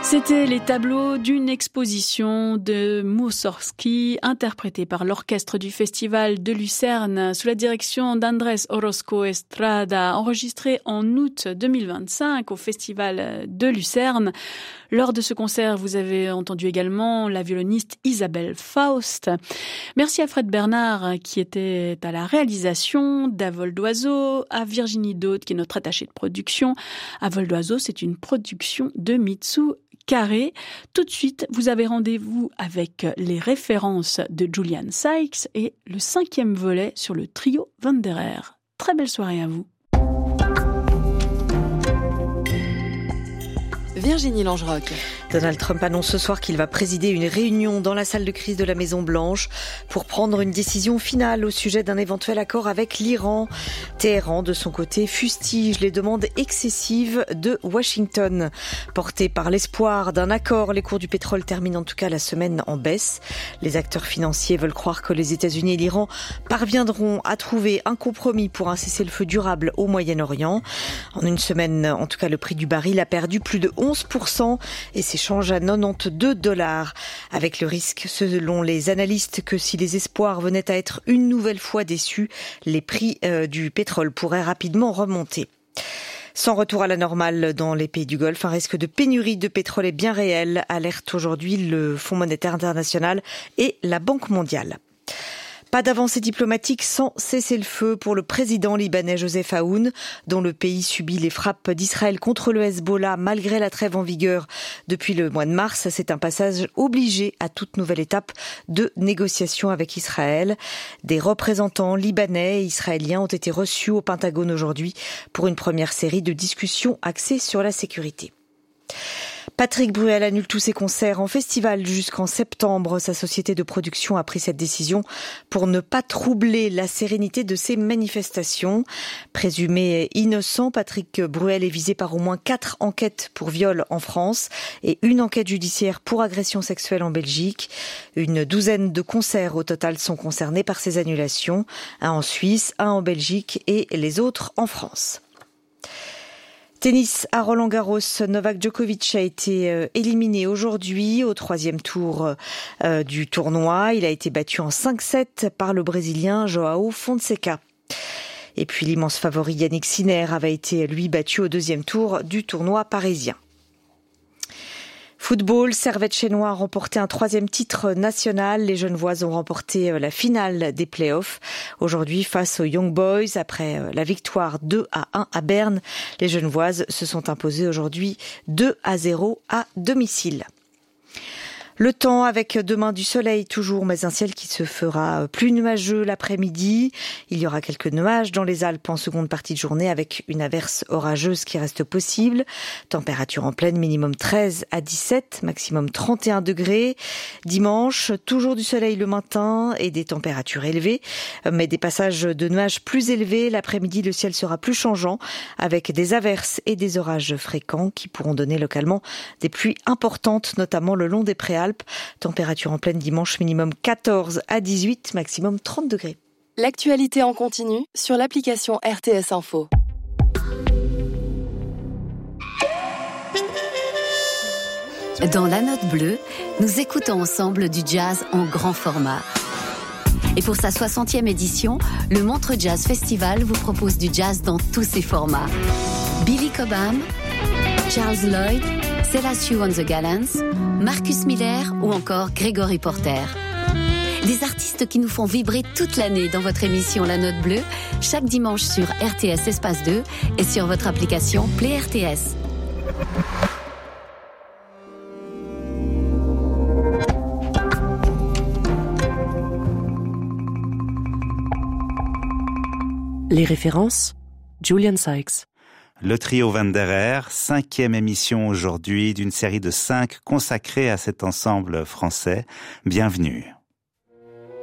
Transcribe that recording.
C'était les tableaux d'une exposition de Mussorgsky, interprétée par l'orchestre du Festival de Lucerne sous la direction d'Andrés Orozco Estrada, enregistré en août 2025 au Festival de Lucerne. Lors de ce concert, vous avez entendu également la violoniste Isabelle Faust. Merci à Fred Bernard qui était à la réalisation, d'À vol d'oiseau, à Virginie Daude qui est notre attachée de production. À vol d'oiseau, c'est une production de Mitsu Carré. Tout de suite, vous avez rendez-vous avec les références de Julian Sykes et le 5e volet sur le trio Wanderer. Très belle soirée à vous. Virginie Langerock. Donald Trump annonce ce soir qu'il va présider une réunion dans la salle de crise de la Maison-Blanche pour prendre une décision finale au sujet d'un éventuel accord avec l'Iran. Téhéran, de son côté, fustige les demandes excessives de Washington. Portés par l'espoir d'un accord, les cours du pétrole terminent en tout cas la semaine en baisse. Les acteurs financiers veulent croire que les États-Unis et l'Iran parviendront à trouver un compromis pour un cessez-le-feu durable au Moyen-Orient. En une semaine, en tout cas, le prix du baril a perdu plus de 11% et s'échange à $92, avec le risque, selon les analystes, que si les espoirs venaient à être une nouvelle fois déçus, les prix du pétrole pourraient rapidement remonter. Sans retour à la normale dans les pays du Golfe, un risque de pénurie de pétrole est bien réel, alerte aujourd'hui le Fonds monétaire international et la Banque mondiale. Pas d'avancée diplomatique sans cessez-le-feu pour le président libanais Joseph Aoun, dont le pays subit les frappes d'Israël contre le Hezbollah malgré la trêve en vigueur depuis le mois de mars. C'est un passage obligé à toute nouvelle étape de négociation avec Israël. Des représentants libanais et israéliens ont été reçus au Pentagone aujourd'hui pour une première série de discussions axées sur la sécurité. Patrick Bruel annule tous ses concerts en festival jusqu'en septembre. Sa société de production a pris cette décision pour ne pas troubler la sérénité de ses manifestations. Présumé innocent, Patrick Bruel est visé par au moins 4 enquêtes pour viol en France et une enquête judiciaire pour agression sexuelle en Belgique. Une douzaine de concerts au total sont concernés par ces annulations. Un en Suisse, un en Belgique et les autres en France. Tennis à Roland-Garros, Novak Djokovic a été éliminé aujourd'hui au 3e tour du tournoi. Il a été battu en 5-7 par le Brésilien João Fonseca. Et puis l'immense favori Yannick Sinner avait été lui battu au 2e tour du tournoi parisien. Football, Servette Chénois a remporté un 3e titre national. Les Genevoises ont remporté la finale des playoffs. Aujourd'hui, face aux Young Boys, après la victoire 2-1 à Berne, les Genevoises se sont imposées aujourd'hui 2-0 à domicile. Le temps avec demain du soleil toujours, mais un ciel qui se fera plus nuageux l'après-midi. Il y aura quelques nuages dans les Alpes en seconde partie de journée avec une averse orageuse qui reste possible. Température en pleine, minimum 13 à 17, maximum 31 degrés. Dimanche, toujours du soleil le matin et des températures élevées, mais des passages de nuages plus élevés. L'après-midi, le ciel sera plus changeant avec des averses et des orages fréquents qui pourront donner localement des pluies importantes, notamment le long des préalpes. Température en pleine dimanche, minimum 14 à 18, maximum 30 degrés. L'actualité en continu sur l'application RTS Info. Dans La Note Bleue, nous écoutons ensemble du jazz en grand format. Et pour sa 60e édition, le Montreux Jazz Festival vous propose du jazz dans tous ses formats. Billy Cobham, Charles Lloyd, Selassie on the Gallants, Marcus Miller ou encore Gregory Porter. Des artistes qui nous font vibrer toute l'année dans votre émission La Note Bleue, chaque dimanche sur RTS Espace 2 et sur votre application Play RTS. Les références, Julian Sykes. Le trio Wanderer, 5e émission aujourd'hui d'une série de 5 consacrée à cet ensemble français. Bienvenue.